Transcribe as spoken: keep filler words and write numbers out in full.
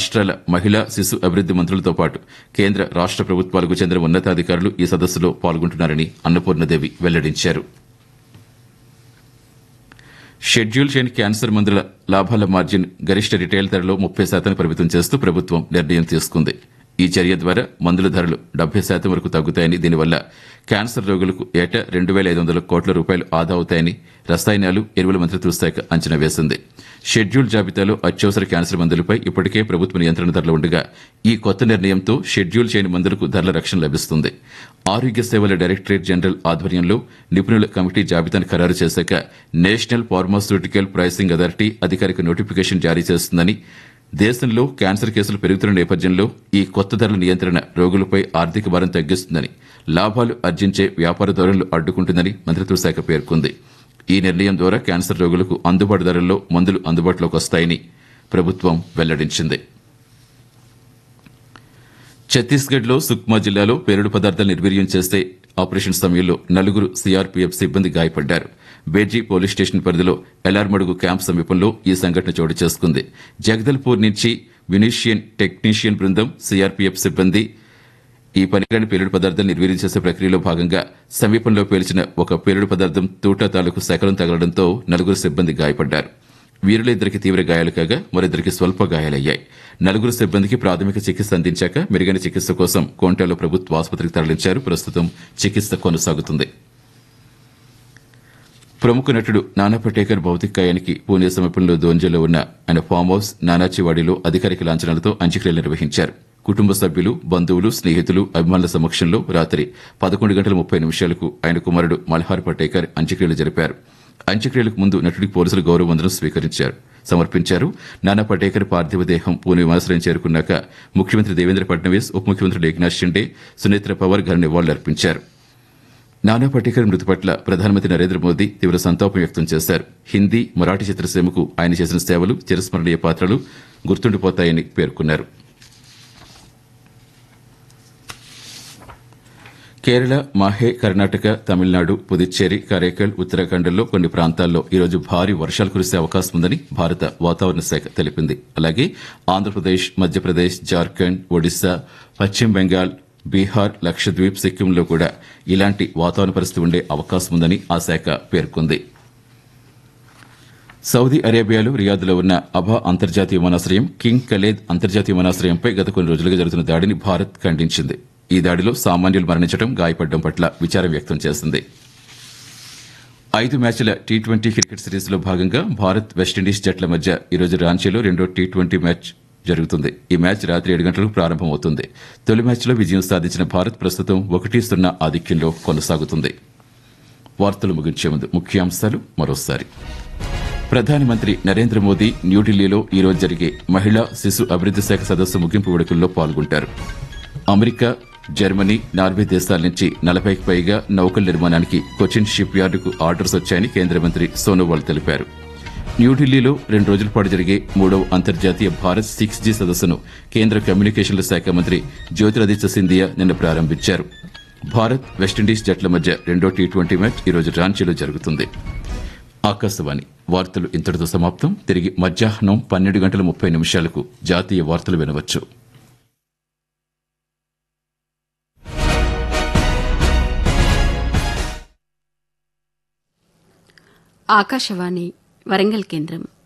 రాష్ట్రాల మహిళా శిశు అభివృద్ది మంత్రులతో పాటు కేంద్ర రాష్ట్ర ప్రభుత్వాలకు చెందిన ఉన్నతాధికారులు ఈ సదస్సులో పాల్గొంటున్నారని అన్నపూర్ణదేవి వెల్లడించారు. షెడ్యూల్ చేయని క్యాన్సర్ మందుల లాభాల మార్జిన్ గరిష్ట రిటైల్ ధరలో ముప్పై శాతానికి పరిమితం చేస్తూ ప్రభుత్వం నిర్ణయం తీసుకుంది. ఈ చర్య ద్వారా మందుల ధరలు డెబ్బై శాతం వరకు తగ్గుతాయని, దీనివల్ల క్యాన్సర్ రోగులకు ఏటా రెండు వేల ఐదు వందల కోట్ల రూపాయలు ఆదా అవుతాయని రసాయనాలు, ఎరువుల మంత్రిత్వ శాఖ అంచనా వేసింది. షెడ్యూల్ జాబితాలో అత్యవసర క్యాన్సర్ మందులపై ఇప్పటికే ప్రభుత్వ నియంత్రణ ధరలు ఉండగా ఈ కొత్త నిర్ణయంతో షెడ్యూల్ చేయని మందులకు ధరల రక్షణ లభిస్తుంది. ఆరోగ్య సేవల డైరెక్టరేట్ జనరల్ ఆధ్వర్యంలో నిపుణుల కమిటీ జాబితాను ఖరారు చేశాక నేషనల్ ఫార్మాస్యూటికల్ ప్రైసింగ్ అథారిటీ అధికారిక నోటిఫికేషన్ జారీ చేస్తుందని, దేశంలో క్యాన్సర్ కేసులు పెరుగుతున్న నేపథ్యంలో ఈ కొత్త ధరల నియంత్రణ రోగులపై ఆర్థిక భారం తగ్గిస్తుందని, లాభాలు ఆర్జించే వ్యాపార ధోరణులు అడ్డుకుంటుందని మంత్రిత్వ శాఖ పేర్కొంది. ఈ నిర్ణయం ద్వారా క్యాన్సర్ రోగులకు అందుబాటు ధరల్లో మందులు అందుబాటులోకి వస్తాయని ప్రభుత్వం వెల్లడించింది. ఛత్తీస్గఢ్లో సుక్మా జిల్లాలో పేలుడు పదార్థాలు నిర్వీర్యం చేస్తే ఆపరేషన్ సమయంలో నలుగురు సీఆర్పీఎఫ్ సిబ్బంది గాయపడ్డారు. బేడ్జీ పోలీస్ స్టేషన్ పరిధిలో ఎలార్మడుగు క్యాంప్ సమీపంలో ఈ సంఘటన చోటు చేసుకుంది. జగదల్పూర్ నుంచి వినీషియన్ టెక్నీషియన్ బృందం, సీఆర్పీఎఫ్ సిబ్బంది ఈ పనికిరాని పేలుడు పదార్థాలు నిర్వీర్యం చేసే ప్రక్రియలో భాగంగా సమీపంలో పేల్చిన ఒక పేలుడు పదార్థం తూటా తాలూకు శకలం తగలడంతో నలుగురు సిబ్బంది గాయపడ్డారు. వీరిలో ఇద్దరికి తీవ్ర గాయాలు కాగా మరిద్దరికి స్వల్ప గాయాలయ్యాయి. నలుగురు సిబ్బందికి ప్రాథమిక చికిత్స అందించాక మెరుగైన చికిత్స కోసం కోంటాలో ప్రభుత్వ ఆసుపత్రికి తరలించారు. ప్రస్తుతం చికిత్స కొనసాగుతుంది. ప్రముఖ నటుడు నానా పటేకర్ భౌతికాయానికి పూణే సమీపంలో దోంజలో ఉన్న ఆయన ఫామ్ హౌస్ నానాచివాడిలో అధికారిక లాంఛనాలతో అంత్యక్రియలు నిర్వహించారు. కుటుంబ సభ్యులు, బంధువులు, స్నేహితులు, అభిమానుల సమక్షంలో రాత్రి పదకొండు గంటల ముప్పై నిమిషాలకు ఆయన కుమారుడు మల్హార్ పటేకర్ అంత్యక్రియలు జరిపారు. అంత్యక్రియలకు ముందు నటుడికి పోలీసులు గౌరవ వందనం స్వీకరించారు సమర్పించారు. నానా పటేకర్ పార్థివ దేహం పూణే విమానాశ్రయం చేరుకున్నాక ముఖ్యమంత్రి దేవేంద్ర ఫడ్నవీస్, ఉప ముఖ్యమంత్రి ఏక్నాథ్ షిండే, సునేత్ర పవార్ ఘన నివాళులర్పించారు. నానా పటేకర్ మృతి పట్ల ప్రధానమంత్రి నరేంద్ర మోదీ తీవ్ర సంతాపం వ్యక్తం చేశారు. హిందీ, మరాఠీ చిత్రసీమకు ఆయన చేసిన సేవలు చిరస్మరణీయ పాత్రలు గుర్తుండిపోతాయని పేర్కొన్నారు. కేరళ, మాహే, కర్ణాటక, తమిళనాడు, పుదుచ్చేరి, కరైకల్, ఉత్తరాఖండ్లో కొన్ని ప్రాంతాల్లో ఈరోజు భారీ వర్షాలు కురిసే అవకాశం ఉందని భారత వాతావరణ శాఖ తెలిపింది. అలాగే ఆంధ్రప్రదేశ్, మధ్యప్రదేశ్, జార్ఖండ్, ఒడిశా, పశ్చిమ బెంగాల్, బీహార్, లక్షద్వీప్, సిక్కింలో కూడా ఇలాంటి వాతావరణ పరిస్థితి ఉండే అవకాశం ఉందని ఆ శాఖ పేర్కొంది. సౌదీ అరేబియాలో రియాద్లో ఉన్న అబా అంతర్జాతీయ విమానాశ్రయం, కింగ్ ఖలీద్ అంతర్జాతీయ విమానాశ్రయంపై గత కొన్ని రోజులుగా జరుగుతున్న దాడిని భారత్ ఖండించింది. ఈ దాడిలో సామాన్యులు మరణించడం, గాయపడడం పట్ల విచారం వ్యక్తం చేసింది. ఐదు మ్యాచ్ల టీ ట్వంటీ క్రికెట్ సిరీస్లో భాగంగా భారత్, వెస్టిండీస్ జట్ల మధ్య ఈరోజు రాంచీలో రెండో టీ ట్వంటీ మ్యాచ్ జరుగుతుంది. ఈ మ్యాచ్ రాత్రి ఏడు గంటలకు ప్రారంభమవుతుంది. తొలి మ్యాచ్లో విజయం సాధించిన భారత్ ప్రస్తుతం ఒకటి సున్నా ఆధిక్యంలో కొనసాగుతుంది. వార్తలు ముగించే ముందు ముఖ్యాంశాలు మరోసారి. ప్రధానమంత్రి నరేంద్ర మోదీ న్యూఢిల్లీలో ఈరోజు జరిగే మహిళా శిశు అభివృద్ది శాఖ సదస్సు ముగింపు వేడుకల్లో పాల్గొంటారు. అమెరికా, జర్మనీ, నార్వే దేశాల నుంచి నలభైకి పైగా నౌకల నిర్మాణానికి కొచ్చిన్ షిప్ యార్డుకు ఆర్డర్స్ వచ్చాయని కేంద్ర మంత్రి సోనోవాల్ తెలిపారు. న్యూఢిల్లీలో రెండు రోజుల పాటు జరిగే మూడవ అంతర్జాతీయ భారత్ సిక్స్ జీ సదస్సును కేంద్ర కమ్యూనికేషన్ల శాఖ మంత్రి జ్యోతిరాదిత్య సింధియా నిన్న ప్రారంభించారు. భారత్, వెస్టిండీస్ జట్ల మధ్య రెండో టీ ట్వంటీ మ్యాచ్ ఈరోజు రాంచీలో జరుగుతుంది. ఆకాశవాణి వార్తలు ఇంతటితో సమాప్తం. తిరిగి మధ్యాహ్నం పన్నెండు గంటల ముప్పై నిమిషాలకు జాతీయ వార్తలు వినవచ్చు. ఆకాశవాణి వరంగల్ కేంద్రం.